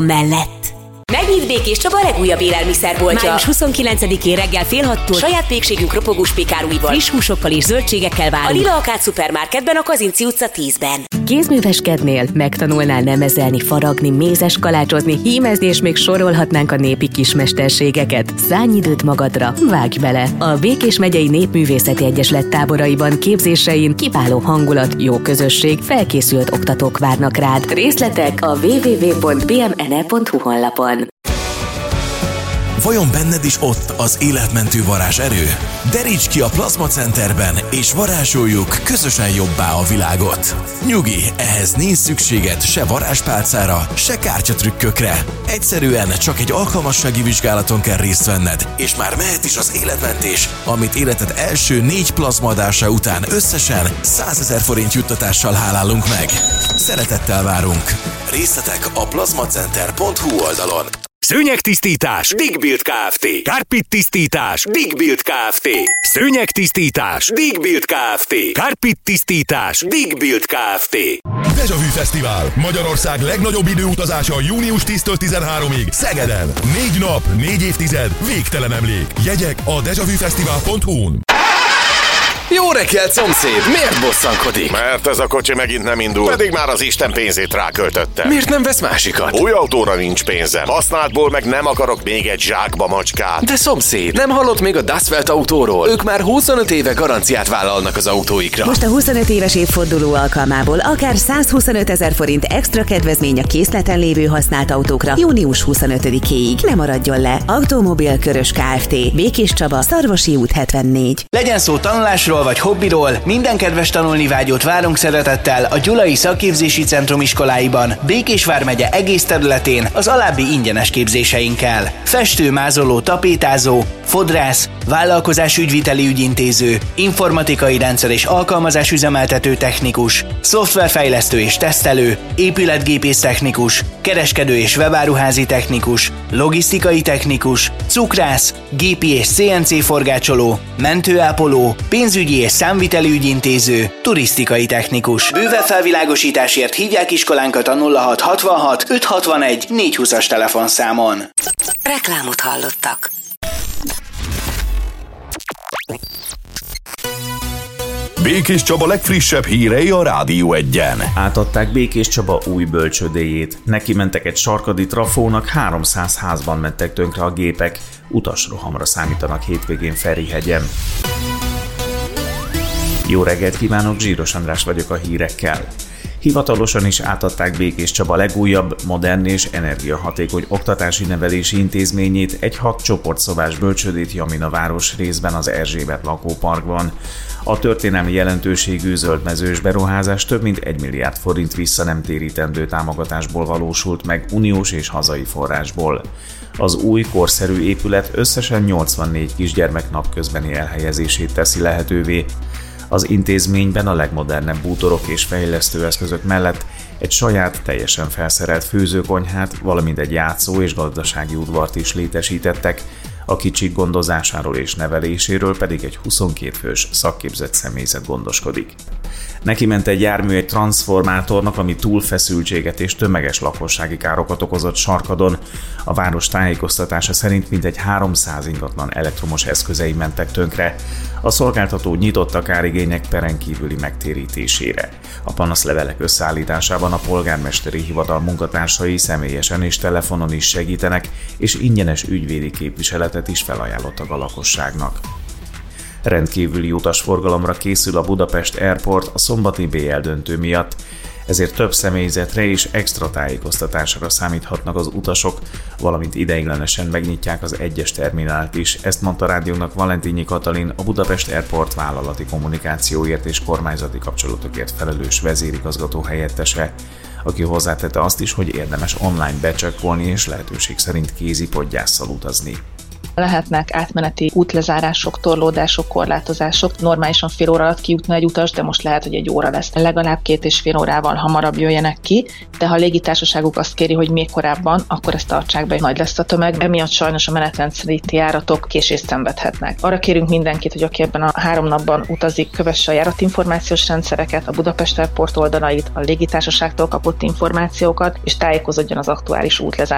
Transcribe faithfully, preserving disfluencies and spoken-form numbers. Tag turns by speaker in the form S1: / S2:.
S1: mellett. Megnyílt Békés Csaba legújabb élelmiszerboltja. május huszonkilencedikén reggel fél hattól saját pékségünk ropogós pikáruival, friss húsokkal és zöldségekkel várunk. A Lila Akác szupermarketben, a Kazinci utca tízben. Kézműveskednél megtanulnál nemezelni, faragni, mézes kalácsozni, hímezni, és még sorolhatnánk a népi kismesterségeket. Szállj időt magadra, vágj bele! A Békés megyei Népművészeti Egyesület táboraiban, képzésein kiváló hangulat, jó közösség, felkészült oktatók várnak rád. Részletek a double-u double-u double-u pont b m n e pont h u honlapon.
S2: Vajon benned is ott az életmentő varázserő? Deríts ki a Plazma Centerben, és varázsoljuk közösen jobbá a világot. Nyugi, ehhez nincs szükséged se varázspálcára, se kártyatrükkökre. Egyszerűen csak egy alkalmassági vizsgálaton kell részt venned, és már mehet is az életmentés, amit életed első négy plazmaadása után összesen százezer forint juttatással hálálunk meg. Szeretettel várunk! Részletek a plazmacenter pont h u oldalon.
S3: Szőnyegtisztítás Digbild Kft. Kárpit tisztítás Digbild Kft. Szőnyegtisztítás Digbild Kft. Kárpit tisztítás Digbild Kft.
S4: Déjà Vu Fesztivál. Magyarország legnagyobb időutazása június tíztől tizenháromig Szegeden. Négy nap, négy évtized, végtelen emlék. Jegyek a deja vu fesztivál pont h u-n.
S5: Jó reggelt, szomszéd! Miért bosszankodik?
S6: Mert ez a kocsi megint nem indul, pedig már az Isten pénzét ráköltöttem.
S5: Miért nem vesz másikat?
S6: Új autóra nincs pénzem, használtból meg nem akarok még egy zsákba macskát.
S5: De szomszéd, nem hallott még a Dasvelt autóról? Ők már huszonöt éve garanciát vállalnak az autóikra.
S1: Most a huszonöt éves évforduló alkalmából akár százhuszonöt ezer forint extra kedvezmény a készleten lévő használt autókra június huszonötödikéig. Ne maradjon le! Automobil Körös Kft. Békés Csaba, Szarvasi út hetvennégy.
S7: Legyen szó tanulásról vagy hobbiról, minden kedves tanulni vágyót várunk szeretettel a Gyulai Szakképzési Centrum iskoláiban, Békés vármegye egész területén az alábbi ingyenes képzéseinkkel. Festő, mázoló, tapétázó, fodrász, vállalkozás ügyviteli ügyintéző, informatikai rendszer és alkalmazás üzemeltető technikus, szoftverfejlesztő és tesztelő, épületgépész technikus, kereskedő és webáruházi technikus, logisztikai technikus, cukrász, gépi és cé en cé forgácsoló, mentőápoló, pénzügyi és számviteli ügyintéző, turisztikai technikus. Bővebb felvilágosításért hívják iskolánkat a nulla hat hatvanhat ötszázhatvanegy négyszázhúszas telefonszámon.
S1: Reklámot hallottak.
S4: Békés Csaba legfrissebb hírei a Rádió Egyen.
S8: Átadták Békés Csaba új bölcsődéjét. Neki mentek egy sarkadi trafónak, háromszáz házban mentek tönkre a gépek. Utasrohamra számítanak hétvégén Ferihegyen. Jó reggelt kívánok, Zsíros András vagyok a hírekkel. Hivatalosan is átadták Békés Csaba legújabb, modern és energiahatékony oktatási-nevelési intézményét, egy hat csoportszobás bölcsődét Jamina város részben az Erzsébet lakóparkban. A történelmi jelentőségű zöldmezős beruházás több mint egy milliárd forint vissza nem térítendő támogatásból valósult meg uniós és hazai forrásból. Az új, korszerű épület összesen nyolcvannégy kisgyermek napközbeni elhelyezését teszi lehetővé. Az intézményben a legmodernebb bútorok és fejlesztő eszközök mellett egy saját, teljesen felszerelt főzőkonyhát, valamint egy játszó- és gazdasági udvart is létesítettek, a kicsik gondozásáról és neveléséről pedig egy huszonkét fős szakképzett személyzet gondoskodik. Neki ment egy jármű egy transformátornak, ami túlfeszültséget és tömeges lakossági károkat okozott Sarkadon. A város tájékoztatása szerint mintegy háromszáz ingatlan elektromos eszközei mentek tönkre. A szolgáltató nyitott a kárigények peren kívüli megtérítésére. A panaszlevelek összeállításában a polgármesteri hivatal munkatársai személyesen és telefonon is segítenek, és ingyenes ügyvédi képviseletet is felajánlottak a lakosságnak. Rendkívüli utasforgalomra készül a Budapest Airport a szombati bé el döntő miatt, ezért több személyzetre és extra tájékoztatásra számíthatnak az utasok, valamint ideiglenesen megnyitják az egyes terminált is. Ezt mondta rádiónak Valentínyi Katalin, a Budapest Airport vállalati kommunikációért és kormányzati kapcsolatokért felelős vezérigazgató helyettese, aki hozzátette azt is, hogy érdemes online becsekkolni és lehetőség szerint kézi podgyásszal utazni.
S9: Lehetnek átmeneti útlezárások, torlódások, korlátozások. Normálisan fél óra alatt kijutna egy utas, de most lehet, hogy egy óra lesz. Legalább két és fél órával hamarabb jöjjenek ki, de ha a légitársaságuk azt kéri, hogy még korábban, akkor ezt tartsák be, nagy lesz a tömeg. Emiatt sajnos a menetrend szerinti járatok késést szenvedhetnek. Arra kérünk mindenkit, hogy aki ebben a három napban utazik, kövesse a járatinformációs rendszereket, a Budapest Airport oldalait, a légitársaságtól kapott információkat, és tájékozódjon az aktuális útlezárásokról.